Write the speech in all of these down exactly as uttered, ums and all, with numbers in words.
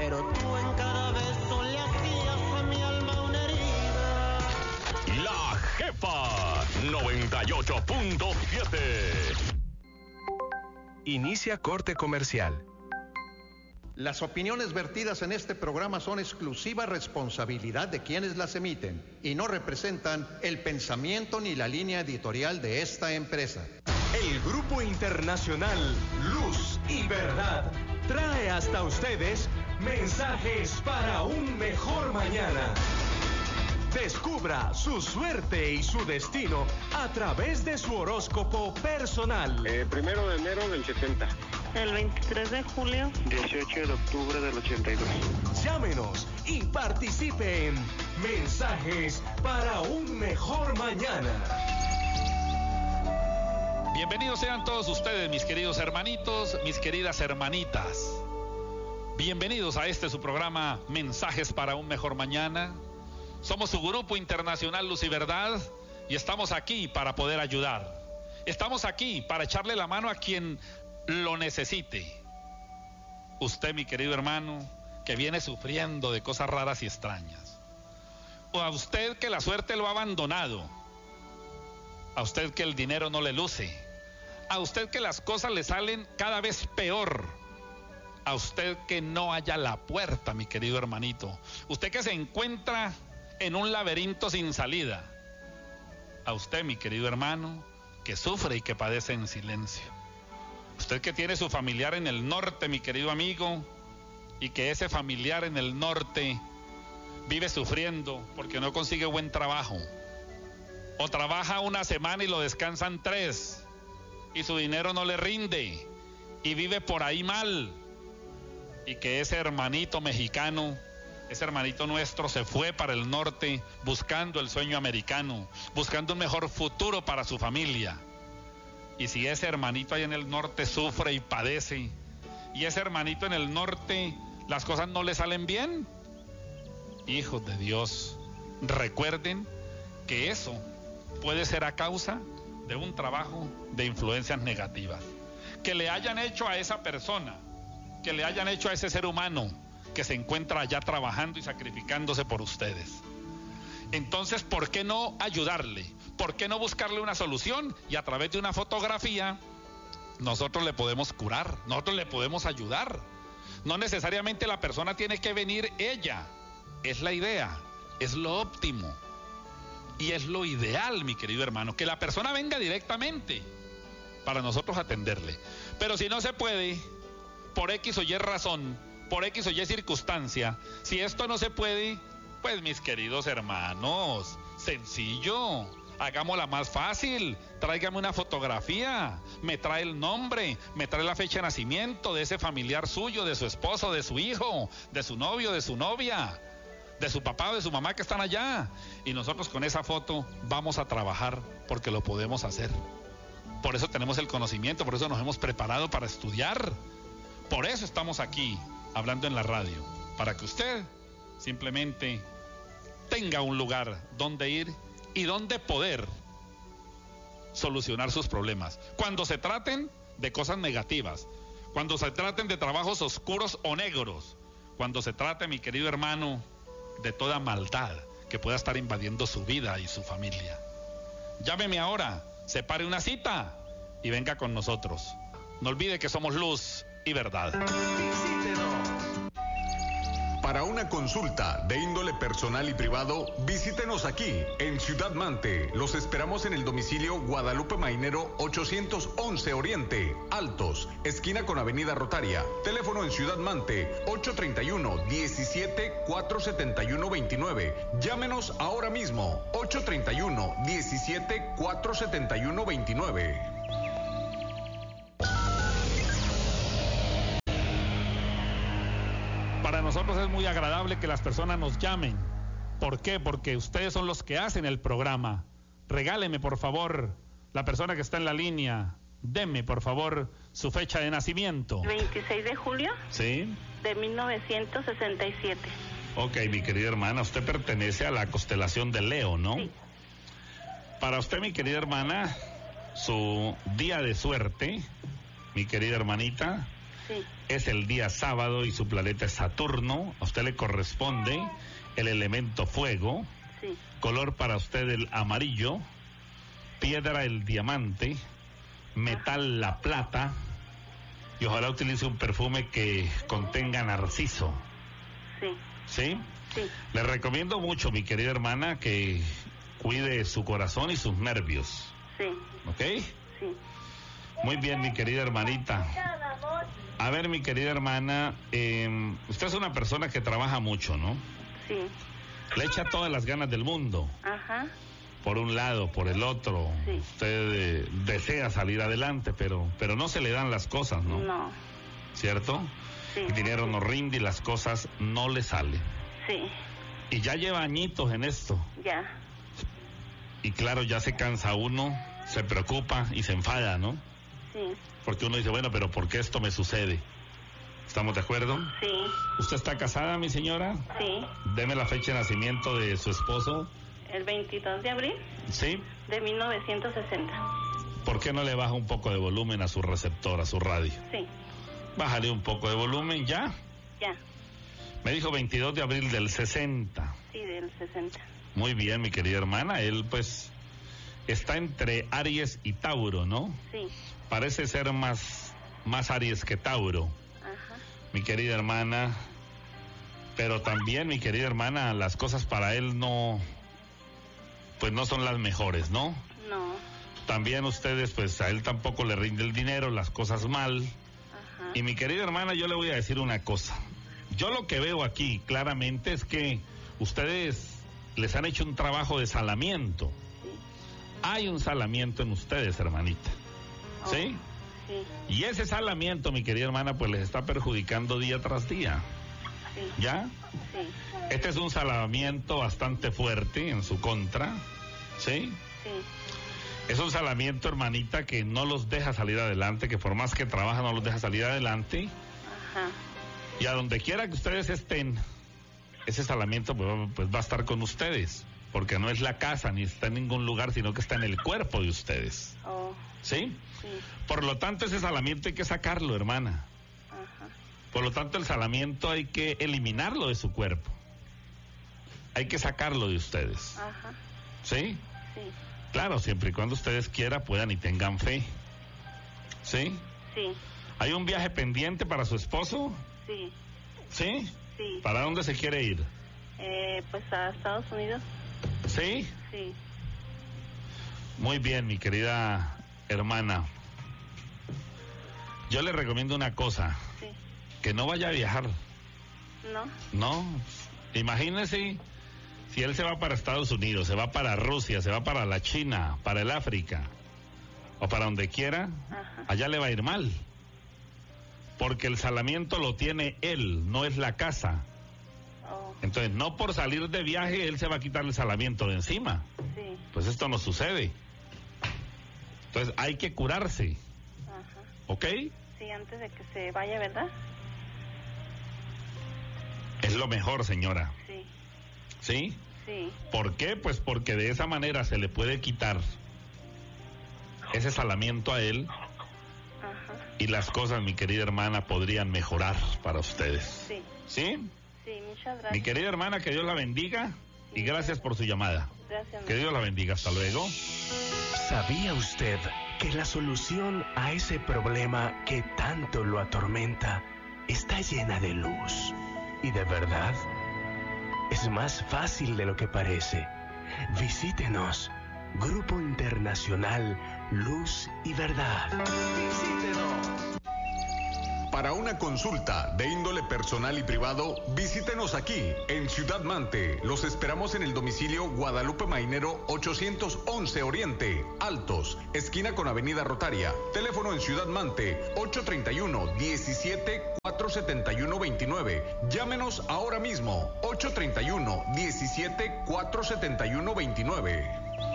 pero tú en cada beso le hacías a mi alma una herida. La Jefa noventa y ocho punto siete. Inicia corte comercial. Las opiniones vertidas en este programa son exclusiva responsabilidad de quienes las emiten y no representan el pensamiento ni la línea editorial de esta empresa. El Grupo Internacional Luz y Verdad trae hasta ustedes mensajes para un mejor mañana. Descubra su suerte y su destino a través de su horóscopo personal. Eh, primero de enero del setenta. El veintitrés de julio. dieciocho de octubre del ochenta y dos. Llámenos y participe en Mensajes para un Mejor Mañana. Bienvenidos sean todos ustedes, mis queridos hermanitos, mis queridas hermanitas. Bienvenidos a este su programa Mensajes para un Mejor Mañana. Somos su Grupo Internacional Luz y Verdad y estamos aquí para poder ayudar. Estamos aquí para echarle la mano a quien lo necesite. Usted, mi querido hermano, que viene sufriendo de cosas raras y extrañas. O a usted que la suerte lo ha abandonado. A usted que el dinero no le luce. A usted que las cosas le salen cada vez peor. A usted que no halla la puerta, mi querido hermanito. Usted que se encuentra en un laberinto sin salida. A usted, mi querido hermano, que sufre y que padece en silencio. Usted que tiene su familiar en el norte, mi querido amigo, y que ese familiar en el norte vive sufriendo porque no consigue buen trabajo. O trabaja una semana y lo descansan tres, y su dinero no le rinde, y vive por ahí mal. Y que ese hermanito mexicano, ese hermanito nuestro se fue para el norte buscando el sueño americano, buscando un mejor futuro para su familia. Y si ese hermanito ahí en el norte sufre y padece, y ese hermanito en el norte las cosas no le salen bien, hijos de Dios, recuerden que eso puede ser a causa de un trabajo de influencias negativas que le hayan hecho a esa persona, que le hayan hecho a ese ser humano que se encuentra allá trabajando y sacrificándose por ustedes. Entonces, ¿por qué no ayudarle? ¿Por qué no buscarle una solución? Y a través de una fotografía nosotros le podemos curar, nosotros le podemos ayudar. No necesariamente la persona tiene que venir ella, es la idea, es lo óptimo y es lo ideal, mi querido hermano, que la persona venga directamente para nosotros atenderle. Pero si no se puede, por X o Y razón, por X o Y circunstancia, si esto no se puede, pues mis queridos hermanos, sencillo, hagámosla más fácil, tráigame una fotografía, me trae el nombre, me trae la fecha de nacimiento de ese familiar suyo, de su esposo, de su hijo, de su novio, de su novia, de su papá o de su mamá que están allá, y nosotros con esa foto vamos a trabajar porque lo podemos hacer. Por eso tenemos el conocimiento, por eso nos hemos preparado para estudiar, por eso estamos aquí hablando en la radio, para que usted simplemente tenga un lugar donde ir y donde poder solucionar sus problemas. Cuando se traten de cosas negativas, cuando se traten de trabajos oscuros o negros, cuando se trate, mi querido hermano, de toda maldad que pueda estar invadiendo su vida y su familia. Llámeme ahora, separe una cita y venga con nosotros. No olvide que somos Luz y Verdad. Visítenos. Para una consulta de índole personal y privado, visítenos aquí en Ciudad Mante. Los esperamos en el domicilio Guadalupe Mainero ochocientos once Oriente, Altos, esquina con Avenida Rotaria. Teléfono en Ciudad Mante ocho treinta y uno, diecisiete, cuatrocientos setenta y uno, veintinueve. Llámenos ahora mismo ocho treinta y uno, diecisiete, cuatrocientos setenta y uno, veintinueve. Para nosotros es muy agradable que las personas nos llamen. ¿Por qué? Porque ustedes son los que hacen el programa. Regáleme, por favor, la persona que está en la línea. Deme, por favor, su fecha de nacimiento. veintiséis de julio. Sí. De mil novecientos sesenta y siete. Ok, mi querida hermana, usted pertenece a la constelación de Leo, ¿no? Sí. Para usted, mi querida hermana, su día de suerte, mi querida hermanita, Sí. Es el día sábado y su planeta es Saturno. A usted le corresponde el elemento fuego. Sí. Color para usted el amarillo. Piedra el diamante. Metal la plata. Y ojalá utilice un perfume que contenga narciso. Sí. ¿Sí? Sí. Le recomiendo mucho, mi querida hermana, que cuide su corazón y sus nervios. Sí. ¿Ok? Sí. Muy bien, mi querida hermanita. A ver, mi querida hermana, eh, usted es una persona que trabaja mucho, ¿no? Sí. Le echa todas las ganas del mundo. Ajá. Por un lado, por el otro. Sí. Usted eh, desea salir adelante, pero, pero no se le dan las cosas, ¿no? No. ¿Cierto? Sí. El dinero no rinde y las cosas no le salen. Sí. Y ya lleva añitos en esto. Ya. Y claro, ya se cansa uno, se preocupa y se enfada, ¿no? Sí. Porque uno dice, bueno, pero ¿por qué esto me sucede? ¿Estamos de acuerdo? Sí. ¿Usted está casada, mi señora? Sí. Deme la fecha de nacimiento de su esposo. El veintidós de abril ¿Sí? de mil novecientos sesenta. ¿Por qué no le baja un poco de volumen a su receptor, a su radio? Sí. Bájale un poco de volumen, ¿ya? Ya. Me dijo veintidós de abril del sesenta. Sí, del sesenta. Muy bien, mi querida hermana. Él, pues, está entre Aries y Tauro, ¿no? Sí. Parece ser más, más Aries que Tauro. Ajá. Mi querida hermana. Pero también, mi querida hermana, las cosas para él no... pues no son las mejores, ¿no? No. También ustedes, pues a él tampoco le rinde el dinero, las cosas mal. Ajá. Y mi querida hermana, yo le voy a decir una cosa. Yo lo que veo aquí claramente es que ustedes les han hecho un trabajo de salamiento. Sí. Hay un salamiento en ustedes, hermanita. Oh. ¿Sí? Sí. Y ese salamiento, mi querida hermana, pues les está perjudicando día tras día. Sí. ¿Ya? Sí. Este es un salamiento bastante fuerte en su contra. ¿Sí? Sí. Es un salamiento, hermanita, que no los deja salir adelante, que por más que trabajan no los deja salir adelante. Ajá. Y a donde quiera que ustedes estén, ese salamiento pues, pues va a estar con ustedes, porque no es la casa ni está en ningún lugar, sino que está en el cuerpo de ustedes. Oh. ¿Sí? Sí. Por lo tanto, ese salamiento hay que sacarlo, hermana. Ajá. Por lo tanto, el salamiento hay que eliminarlo de su cuerpo. Hay que sacarlo de ustedes. Ajá. ¿Sí? Sí. Claro, siempre y cuando ustedes quieran, puedan y tengan fe. ¿Sí? Sí. ¿Hay un viaje pendiente para su esposo? Sí. ¿Sí? Sí. ¿Para dónde se quiere ir? Eh, pues a Estados Unidos. ¿Sí? Sí. Muy bien, mi querida hermana. Yo le recomiendo una cosa. Sí. Que no vaya a viajar. No. No. Imagínese si él se va para Estados Unidos, se va para Rusia, se va para la China, para el África, o para donde quiera, Ajá. allá le va a ir mal. Porque el salamiento lo tiene él, no es la casa. Oh. Entonces, no por salir de viaje, él se va a quitar el salamiento de encima. Sí. Pues esto no sucede. Entonces, hay que curarse. Ajá. ¿Ok? Sí, antes de que se vaya, ¿verdad? Es lo mejor, señora. Sí. ¿Sí? Sí. ¿Por qué? Pues porque de esa manera se le puede quitar ese salamiento a él. Ajá. Y las cosas, mi querida hermana, podrían mejorar para ustedes. Sí. ¿Sí? Sí, muchas gracias. Mi querida hermana, que Dios la bendiga y gracias por su llamada. Gracias. Que Dios la bendiga. Hasta luego. ¿Sabía usted que la solución a ese problema que tanto lo atormenta está llena de luz y de verdad? Es más fácil de lo que parece. Visítenos. Grupo Internacional Luz y Verdad. Visítenos. Para una consulta de índole personal y privado, visítenos aquí, en Ciudad Mante. Los esperamos en el domicilio Guadalupe Mainero ochocientos once Oriente, Altos, esquina con Avenida Rotaria. Teléfono en Ciudad Mante, ocho treinta y uno, diecisiete, cuatrocientos setenta y uno, veintinueve. Llámenos ahora mismo, ocho treinta y uno, diecisiete, cuatrocientos setenta y uno, veintinueve.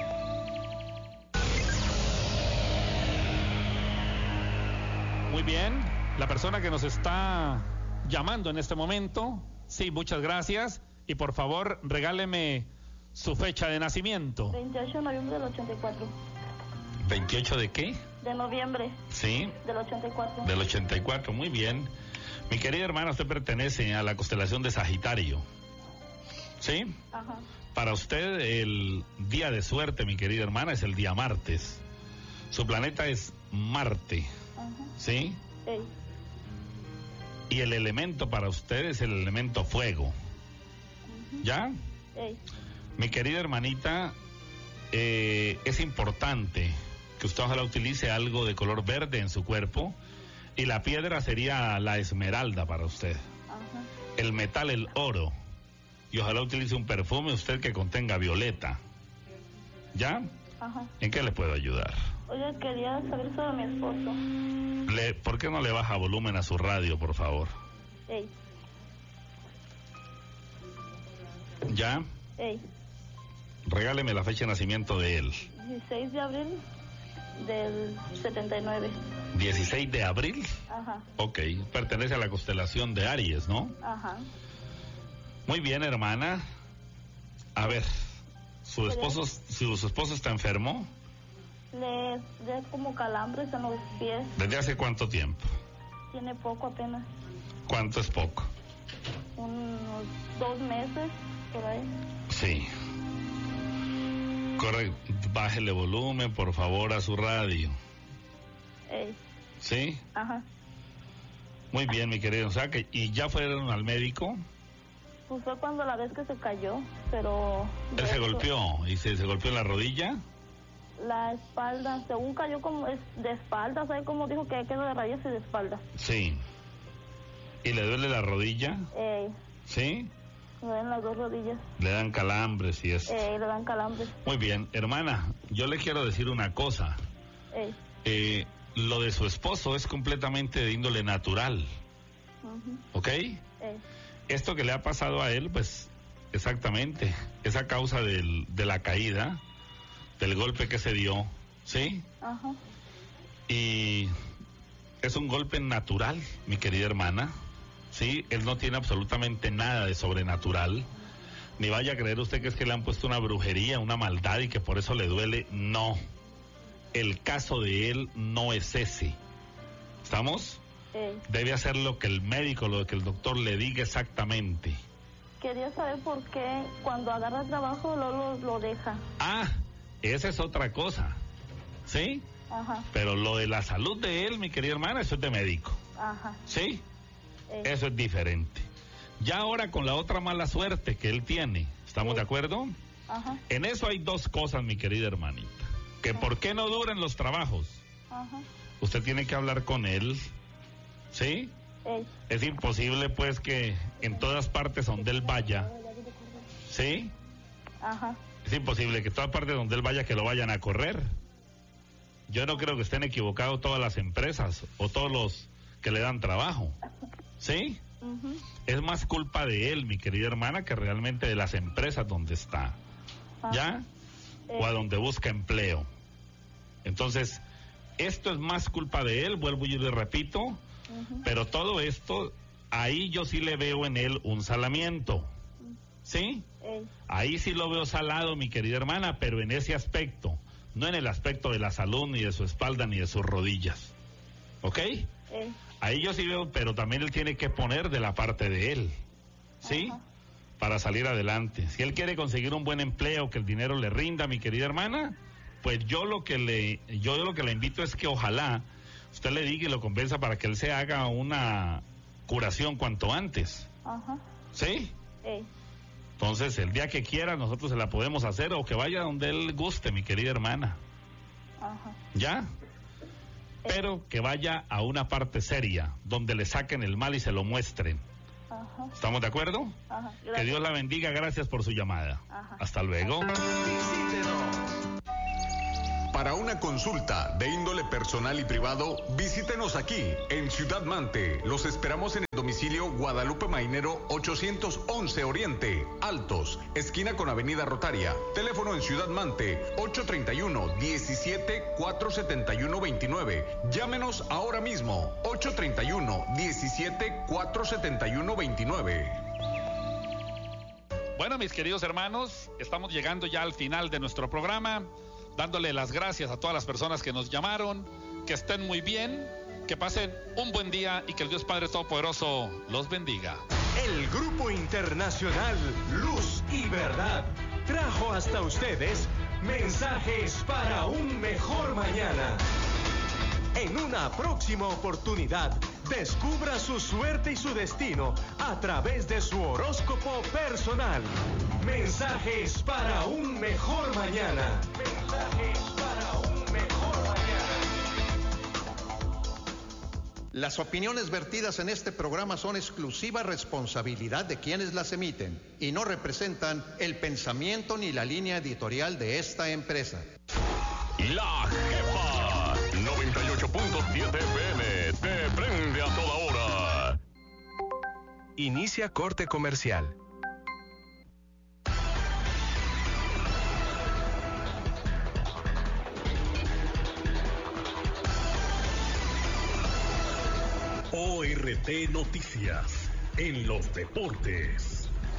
Muy bien. La persona que nos está llamando en este momento, sí, muchas gracias. Y por favor, regáleme su fecha de nacimiento. veintiocho de noviembre del ochenta y cuatro. ¿veintiocho de qué? De noviembre. ¿Sí? Del ochenta y cuatro. Del ochenta y cuatro, muy bien. Mi querida hermana, usted pertenece a la constelación de Sagitario. ¿Sí? Ajá. Para usted el día de suerte, mi querida hermana, es el día martes. Su planeta es Marte. Ajá. ¿Sí? Ey. Y el elemento para usted es el elemento fuego. Uh-huh. ¿Ya? Ey. Mi querida hermanita, eh, es importante que usted ojalá utilice algo de color verde en su cuerpo, y la piedra sería la esmeralda para usted. Ajá. El metal, el oro. Y ojalá utilice un perfume usted que contenga violeta. ¿Ya? Ajá. ¿En qué le puedo ayudar? Oye, quería saber sobre mi esposo. Le, ¿Por qué no le baja volumen a su radio, por favor? Ey. ¿Ya? Ey. Regáleme la fecha de nacimiento de él. dieciséis de abril del setenta y nueve. dieciséis de abril. Ajá. Ok, pertenece a la constelación de Aries, ¿no? Ajá. Muy bien, hermana. A ver, ¿su esposo, su, su esposo está enfermo? Le da como calambres en los pies. ¿Desde hace cuánto tiempo? Tiene poco apenas. ¿Cuánto es poco? Unos dos meses, por ahí. Sí. Correcto. Bájele volumen, por favor, a su radio. Ey. ¿Sí? Ajá. Muy bien, mi querido. O sea, que, ¿y ya fueron al médico? Pues fue cuando la vez que se cayó, pero... Él se eso, golpeó, y se, se golpeó en la rodilla. La espalda, según cayó como es de espalda, ¿sabe cómo dijo que quedó de rayas y de espalda? Sí. ¿Y le duele la rodilla? Ey. ¿Sí? Me duelen las dos rodillas. Le dan calambres y esto. Ey, le dan calambres. Muy bien, hermana, yo le quiero decir una cosa. Ey. Eh, lo de su esposo es completamente de índole natural. Uh-huh. ¿Ok? Ey. Esto que le ha pasado a él, pues, exactamente, es a causa del, de la caída, del golpe que se dio, ¿sí? Ajá. Y es un golpe natural, mi querida hermana, ¿sí? Él no tiene absolutamente nada de sobrenatural, ni vaya a creer usted que es que le han puesto una brujería, una maldad y que por eso le duele. No, el caso de él no es ese. ¿Estamos? Ey. Debe hacer lo que el médico, lo que el doctor le diga exactamente. Quería saber por qué cuando agarra trabajo lo, lo, lo deja. Ah, esa es otra cosa, ¿sí? Ajá. Pero lo de la salud de él, mi querida hermana, eso es de médico, Ajá. ¿sí? Ey. Eso es diferente. Ya ahora con la otra mala suerte que él tiene, ¿estamos Sí. de acuerdo? Ajá. En eso hay dos cosas, mi querida hermanita. Que por qué no duran los trabajos. Ajá. Usted tiene que hablar con él, ¿sí? Ey. Es imposible, pues, que en todas partes donde él vaya, ¿sí? Ajá. Es imposible que en todas partes donde él vaya que lo vayan a correr. Yo no creo que estén equivocados todas las empresas o todos los que le dan trabajo, ¿sí? Uh-huh. Es más culpa de él, mi querida hermana, que realmente de las empresas donde está, Ajá. ¿ya? Ey. O a donde busca empleo. Entonces, esto es más culpa de él, vuelvo y le repito, Uh-huh. pero todo esto, ahí yo sí le veo en él un salamiento, ¿sí? Ey. Ahí sí lo veo salado, mi querida hermana, pero en ese aspecto, no en el aspecto de la salud, ni de su espalda, ni de sus rodillas, ¿ok? Ey. Ahí yo sí veo, pero también él tiene que poner de la parte de él, ¿sí? Ajá. Para salir adelante. Si él quiere conseguir un buen empleo, que el dinero le rinda, mi querida hermana, pues yo lo que le, yo lo que le invito es que ojalá usted le diga y lo convenza para que él se haga una curación cuanto antes, Ajá. ¿sí? Ey. Entonces, el día que quiera, nosotros se la podemos hacer o que vaya donde él guste, mi querida hermana. Ajá. ¿Ya? Pero que vaya a una parte seria, donde le saquen el mal y se lo muestren. Ajá. ¿Estamos de acuerdo? Ajá. Que Gracias. Dios la bendiga, gracias por su llamada. Ajá. Hasta luego. Para una consulta de índole personal y privado, visítenos aquí en Ciudad Mante. Los esperamos en el domicilio Guadalupe Mainero ochocientos once Oriente, Altos, esquina con Avenida Rotaria. Teléfono en Ciudad Mante ocho treinta y uno, diecisiete, cuatrocientos setenta y uno, veintinueve. Llámenos ahora mismo ocho treinta y uno, diecisiete, cuatrocientos setenta y uno, veintinueve. Bueno, mis queridos hermanos, estamos llegando ya al final de nuestro programa, dándole las gracias a todas las personas que nos llamaron, que estén muy bien, que pasen un buen día y que el Dios Padre Todopoderoso los bendiga. El Grupo Internacional Luz y Verdad trajo hasta ustedes mensajes para un mejor mañana. En una próxima oportunidad, descubra su suerte y su destino a través de su horóscopo personal. Mensajes para un mejor mañana. Mensajes para un mejor mañana. Las opiniones vertidas en este programa son exclusiva responsabilidad de quienes las emiten y no representan el pensamiento ni la línea editorial de esta empresa. La Jefa noventa y ocho punto siete F M te prende a toda hora. Inicia corte comercial. O R T Noticias en los deportes.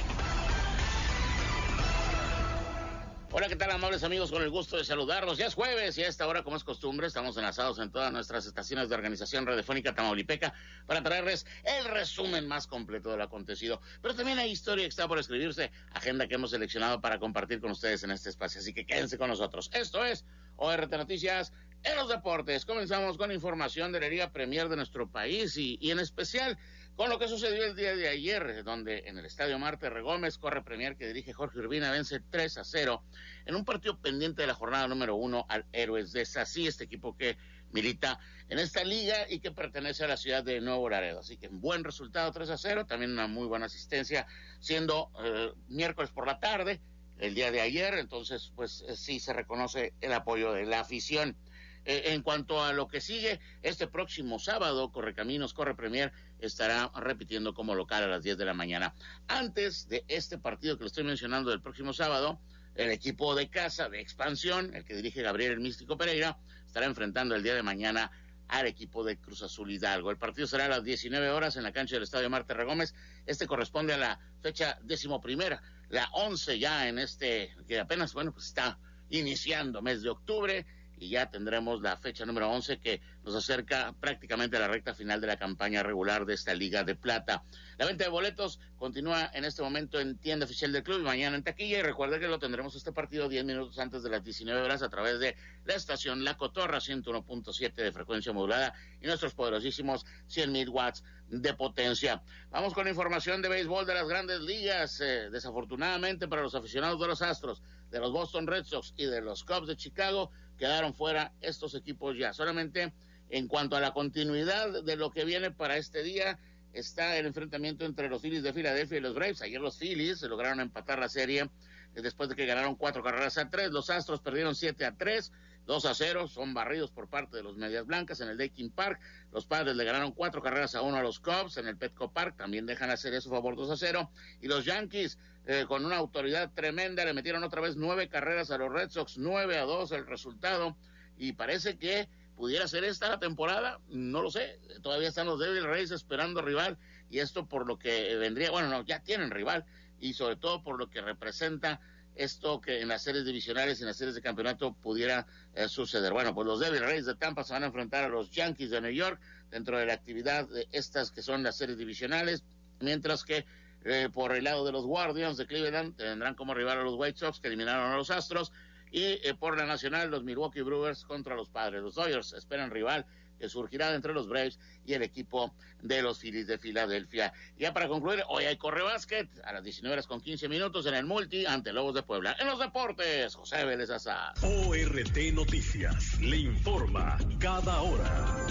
Hola, ¿qué tal, amables amigos? Con el gusto de saludarlos. Ya es jueves y a esta hora, como es costumbre, estamos enlazados en todas nuestras estaciones de organización radiofónica tamaulipeca para traerles el resumen más completo de lo acontecido. Pero también hay historia que está por escribirse, agenda que hemos seleccionado para compartir con ustedes en este espacio. Así que quédense con nosotros. Esto es O R T Noticias en los deportes. Comenzamos con información de la Liga Premier de nuestro país y, y en especial con lo que sucedió el día de ayer, donde en el Estadio Marte Regómez, corre Premier que dirige Jorge Urbina, vence tres a cero en un partido pendiente de la jornada número uno al Héroes de Sací, este equipo que milita en esta liga y que pertenece a la ciudad de Nuevo Laredo. Así que buen resultado, tres a cero, también una muy buena asistencia, siendo eh, miércoles por la tarde, el día de ayer, entonces pues eh, sí se reconoce el apoyo de la afición. Eh, en cuanto a lo que sigue, este próximo sábado, Correcaminos, Corre Premier estará repitiendo como local a las diez de la mañana. Antes de este partido que le estoy mencionando del próximo sábado, el equipo de casa de expansión, el que dirige Gabriel el Místico Pereira, estará enfrentando el día de mañana al equipo de Cruz Azul Hidalgo. El partido será a las diecinueve horas en la cancha del Estadio Marte Regómez. Este corresponde a la fecha decimoprimera, la once ya en este, que apenas, bueno, pues está iniciando mes de octubre, y ya tendremos la fecha número once que nos acerca prácticamente a la recta final de la campaña regular de esta Liga de Plata. La venta de boletos continúa en este momento en tienda oficial del club y mañana en taquilla, y recuerda que lo tendremos este partido diez minutos antes de las diecinueve horas a través de la estación La Cotorra ciento uno punto siete de frecuencia modulada y nuestros poderosísimos cien mil watts de potencia. Vamos con información de béisbol de las grandes ligas. Eh, desafortunadamente para los aficionados de los Astros, de los Boston Red Sox y de los Cubs de Chicago, quedaron fuera estos equipos ya. Solamente en cuanto a la continuidad de lo que viene para este día, está el enfrentamiento entre los Phillies de Filadelfia y los Braves. Ayer los Phillies se lograron empatar la serie después de que ganaron cuatro carreras a tres. Los Astros perdieron siete a tres, dos a cero, son barridos por parte de los Medias Blancas en el Daikin Park. Los Padres le ganaron cuatro carreras a uno a los Cubs en el Petco Park, también dejan la serie a su favor dos a cero. Y los Yankees, eh, con una autoridad tremenda, le metieron otra vez nueve carreras a los Red Sox, nueve a dos el resultado, y parece que pudiera ser esta la temporada, no lo sé, todavía están los Devil Rays esperando rival, y esto por lo que vendría, bueno, no, ya tienen rival, y sobre todo por lo que representa esto que en las series divisionales y en las series de campeonato pudiera eh, suceder. Bueno, pues los Devil Rays de Tampa se van a enfrentar a los Yankees de New York dentro de la actividad de estas que son las series divisionales, mientras que eh, por el lado de los Guardians de Cleveland tendrán como rival a los White Sox que eliminaron a los Astros, y eh, por la nacional los Milwaukee Brewers contra los Padres. Los Dodgers esperan rival que surgirá entre los Braves y el equipo de los Phillies de Filadelfia. Ya para concluir, hoy hay corre básquet a las diecinueve horas con quince minutos en el Multi ante Lobos de Puebla. En los deportes, José Vélez Azar. O R T Noticias le informa cada hora.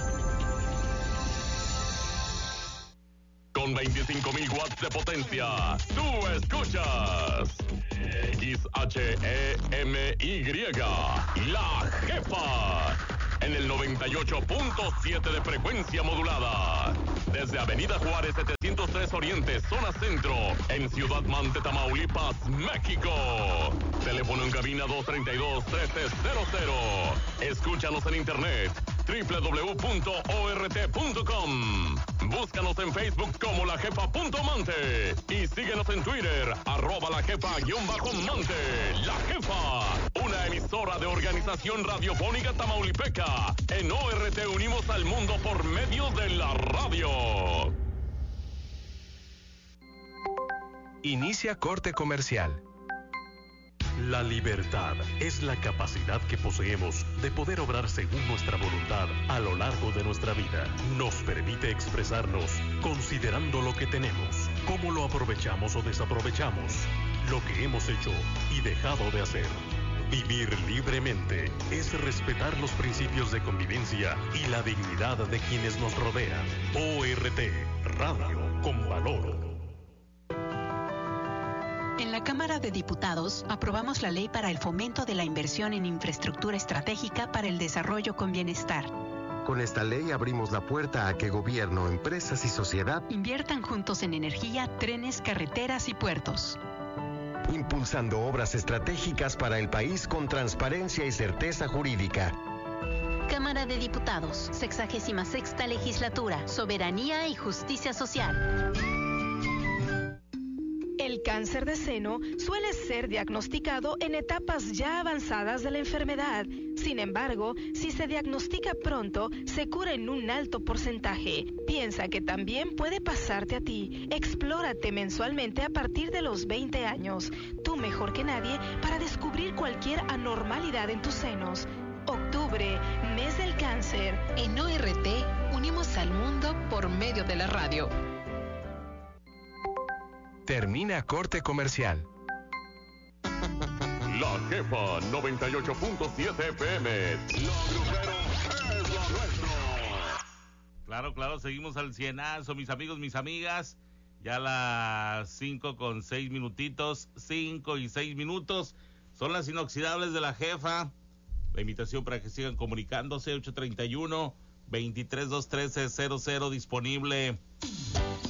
Con veinticinco mil watts de potencia, tú escuchas X H E M Y, La Jefa, en el noventa y ocho punto siete de frecuencia modulada. Desde Avenida Juárez setecientos tres Oriente, zona centro, en Ciudad Mante, Tamaulipas, México. Teléfono en cabina dos treinta y dos, trece cero cero. Escúchanos en internet doble u doble u doble u punto o r t punto com. Búscanos en Facebook como La Jefa punto Mante y síguenos en Twitter, arroba La Jefa guión bajo Mante. La Jefa, una emisora de Organización Radiofónica Tamaulipeca. En O R T unimos al mundo por medio de la radio. Inicia corte comercial. La libertad es la capacidad que poseemos de poder obrar según nuestra voluntad a lo largo de nuestra vida. Nos permite expresarnos considerando lo que tenemos, cómo lo aprovechamos o desaprovechamos, lo que hemos hecho y dejado de hacer. Vivir libremente es respetar los principios de convivencia y la dignidad de quienes nos rodean. O R T, Radio con Valor. En la Cámara de Diputados aprobamos la ley para el fomento de la inversión en infraestructura estratégica para el desarrollo con bienestar. Con esta ley abrimos la puerta a que gobierno, empresas y sociedad inviertan juntos en energía, trenes, carreteras y puertos. Impulsando obras estratégicas para el país con transparencia y certeza jurídica. Cámara de Diputados, sexagésima sexta legislatura, soberanía y justicia social. El cáncer de seno suele ser diagnosticado en etapas ya avanzadas de la enfermedad. Sin embargo, si se diagnostica pronto, se cura en un alto porcentaje. Piensa que también puede pasarte a ti. Explórate mensualmente a partir de los veinte años. Tú mejor que nadie para descubrir cualquier anormalidad en tus senos. Octubre, mes del cáncer. En O R T, unimos al mundo por medio de la radio. Termina corte comercial. La Jefa noventa y ocho punto siete F M. Los gruperos es lo nuestro. Claro, claro, seguimos al cienazo, mis amigos, mis amigas. Ya las cinco con seis minutitos, cinco y seis minutos. Son las inoxidables de la Jefa. La invitación para que sigan comunicándose, ocho treinta y uno, veintitrés doscientos trece cero cero, disponible